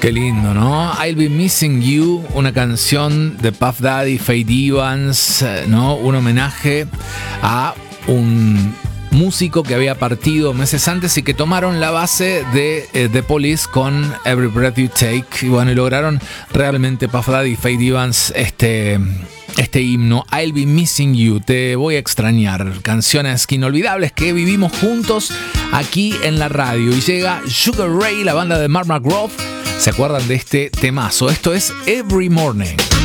Qué lindo, ¿no? I'll Be Missing You, una canción de Puff Daddy, Faith Evans, ¿no? Un homenaje a un músico que había partido meses antes y que tomaron la base de The Police con Every Breath You Take. Y bueno, y lograron realmente Puff Daddy y Faith Evans este himno, I'll Be Missing You, te voy a extrañar. Canciones inolvidables que vivimos juntos aquí en la radio. Y llega Sugar Ray, la banda de Mark McGrath. ¿Se acuerdan de este temazo? Esto es Every Morning.